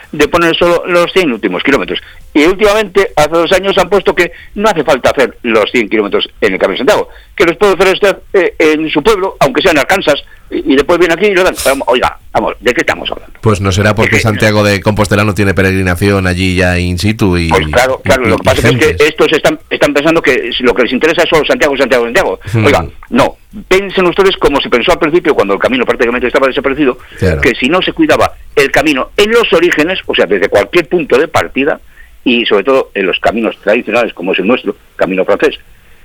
de poner solo los 100 últimos kilómetros. Y últimamente, hace 2 años, han puesto que no hace falta hacer los 100 kilómetros en el Camino de Santiago, que los puede hacer usted en su pueblo, aunque sea en Arkansas, y después viene aquí y lo dan. Oiga, vamos, ¿de qué estamos hablando? Pues no será porque Santiago de Compostela no tiene peregrinación allí ya in situ y... Pues claro, lo que pasa es que estos están pensando que lo que les interesa es solo Santiago. Oiga, no, piensen ustedes como se pensó al principio, cuando el camino prácticamente estaba desaparecido, claro, que si no se cuidaba el camino en los orígenes, o sea, desde cualquier punto de partida, y sobre todo en los caminos tradicionales, como es el nuestro, camino francés,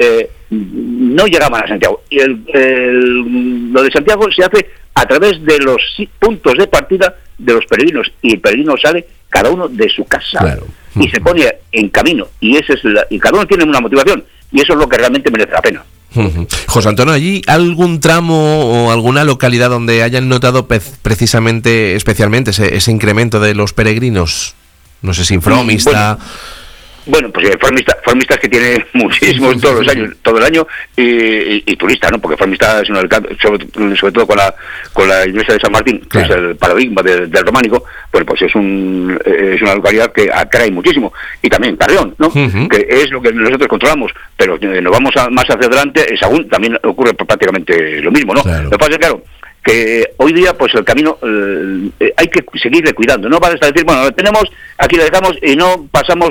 no llegaban a Santiago. Y lo de Santiago se hace a través de los puntos de partida de los peregrinos, y el peregrino sale cada uno de su casa, claro, y se pone en camino, y y cada uno tiene una motivación, y eso es lo que realmente merece la pena. José Antonio, ¿allí algún tramo o alguna localidad donde hayan notado precisamente, especialmente ese incremento de los peregrinos? No sé si en Fromista... Bueno, pues Fromista es que tiene muchísimos todos los años, todo el año, y turista, ¿no? Porque Fromista es sobre todo con la iglesia de San Martín, claro, que es el paradigma del románico. Bueno, pues es una localidad que atrae muchísimo. Y también Carrión, ¿no? Que es lo que nosotros controlamos, pero nos vamos más hacia adelante, Sahagún también ocurre prácticamente lo mismo, ¿no? Claro. Lo que pasa es, claro, que hoy día pues el camino hay que seguirle cuidando. No vale decir, bueno, lo tenemos, aquí lo dejamos y no pasamos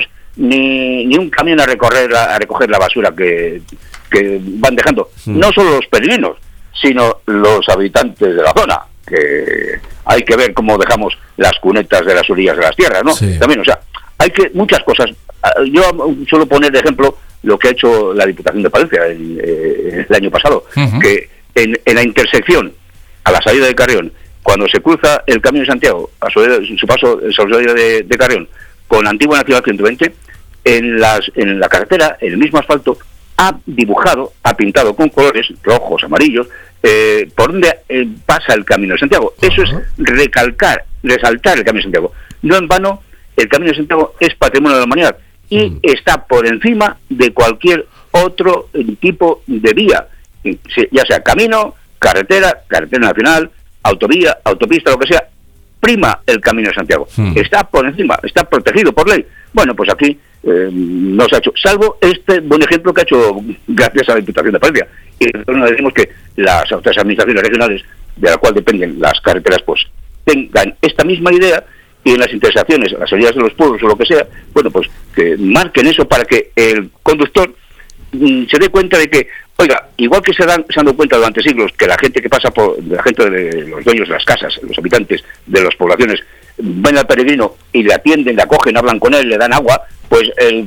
ni un camión a recoger la basura que van dejando. No solo los peregrinos, sino los habitantes de la zona, que hay que ver cómo dejamos las cunetas de las orillas de las tierras, ¿no? Sí. También, o sea, hay que muchas cosas. Yo suelo poner de ejemplo lo que ha hecho la Diputación de Palencia el año pasado, que en la intersección a la salida de Carrión, cuando se cruza el Camino de Santiago, a su paso de Carrión, con la antigua Nacional 120, en la carretera, en el mismo asfalto, ha pintado con colores rojos, amarillos, por donde pasa el Camino de Santiago. Eso es resaltar el Camino de Santiago. No en vano, el Camino de Santiago es patrimonio de la humanidad y está por encima de cualquier otro tipo de vía, ya sea camino, carretera nacional, autovía, autopista, lo que sea. Prima el Camino de Santiago, está por encima, está protegido por ley. Bueno, pues aquí no se ha hecho, salvo este buen ejemplo que ha hecho gracias a la Diputación de Palencia. Y nosotros decimos que las otras administraciones regionales, de la cual dependen las carreteras, pues tengan esta misma idea, y en las intersecciones, las salidas de los pueblos o lo que sea, bueno, pues que marquen eso para que el conductor se dé cuenta de que, oiga, igual que se han dado cuenta durante siglos que la gente que pasa la gente de los dueños de las casas, los habitantes de las poblaciones, ven al peregrino y le atienden, le acogen, hablan con él, le dan agua, pues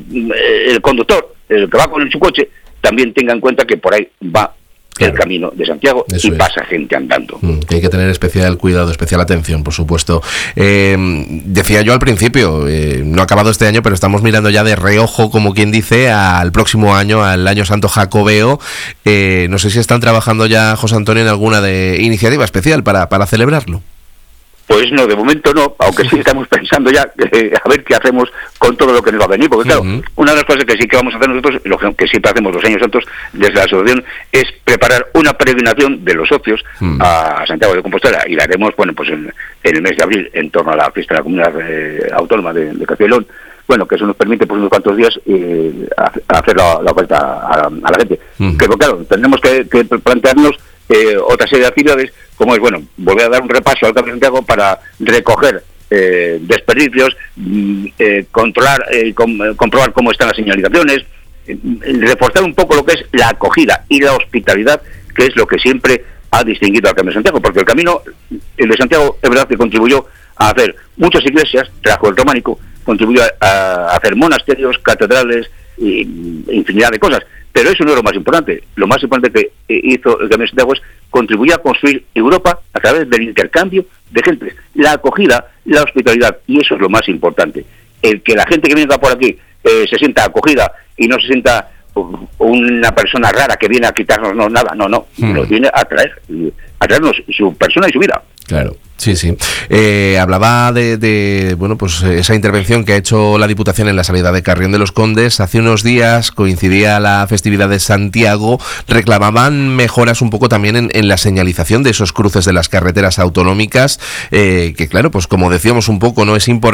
el conductor, el que va con su coche, también tenga en cuenta que por ahí va el Camino de Santiago y pasa gente andando. Que hay que tener especial cuidado, especial atención, por supuesto. Decía yo al principio, no ha acabado este año, pero estamos mirando ya de reojo, como quien dice, al próximo año, al Año Santo Jacobeo. No sé si están trabajando ya, José Antonio, en alguna iniciativa especial para celebrarlo. Pues no, de momento no, aunque sí estamos pensando ya a ver qué hacemos con todo lo que nos va a venir, porque claro, una de las cosas que sí que vamos a hacer nosotros, lo que siempre hacemos los años santos desde la asociación, es preparar una peregrinación de los socios a Santiago de Compostela, y la haremos, bueno, pues en el mes de abril, en torno a la fiesta de la Comunidad Autónoma de Castilla y León. Bueno, que eso nos permite por unos cuantos días hacer la oferta a la gente. Que claro, tenemos que plantearnos otra serie de actividades, como es, bueno, volver a dar un repaso al Camino de Santiago para recoger desperdicios, controlar y comprobar cómo están las señalizaciones, reforzar un poco lo que es la acogida y la hospitalidad, que es lo que siempre ha distinguido al Camino de Santiago, porque el de Santiago es verdad que contribuyó a hacer muchas iglesias, trajo el románico, contribuyó a hacer monasterios, catedrales e infinidad de cosas. Pero eso no es lo más importante. Lo más importante que hizo el Camino de Santiago es contribuir a construir Europa a través del intercambio de gente, la acogida, la hospitalidad, y eso es lo más importante. El que la gente que venga por aquí se sienta acogida y no se sienta una persona rara que viene a quitarnos nada, no, nos viene a traernos su persona y su vida. Claro, sí. Hablaba de bueno, pues esa intervención que ha hecho la Diputación en la salida de Carrión de los Condes. Hace unos días coincidía la festividad de Santiago. Reclamaban mejoras un poco también en la señalización de esos cruces de las carreteras autonómicas, que claro, pues como decíamos un poco, no es importante